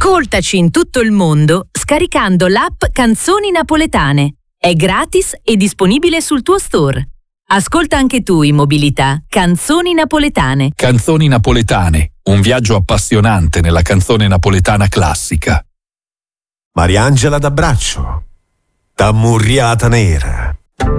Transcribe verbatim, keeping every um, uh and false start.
Ascoltaci in tutto il mondo scaricando l'app Canzoni Napoletane. È gratis e disponibile sul tuo store. Ascolta anche tu in mobilità Canzoni Napoletane. Canzoni Napoletane, un viaggio appassionante nella canzone napoletana classica. Mariangela d'Abbraccio, da Murriata Nera.